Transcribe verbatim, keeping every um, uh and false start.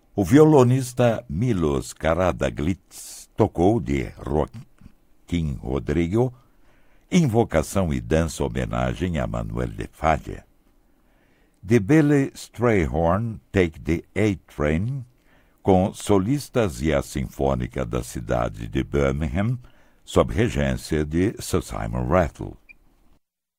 O violonista Milos Karadaglitz tocou de Joaquim Rodrigo, Invocação e Dança Homenagem a Manuel de Falla. De Billy Strayhorn, Take the A-Train, com solistas e a Sinfônica da cidade de Birmingham, sob regência de Sir Simon Rattle.